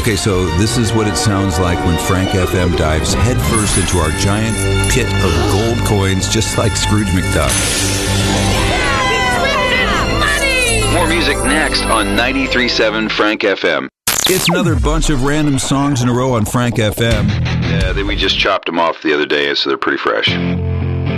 Okay, so this is what it sounds like when Frank FM dives headfirst into our giant pit of gold coins, just like Scrooge McDuck. More music next on 93.7 Frank FM. It's another bunch of random songs in a row on Frank FM. Yeah, we just chopped them off the other day, so they're pretty fresh.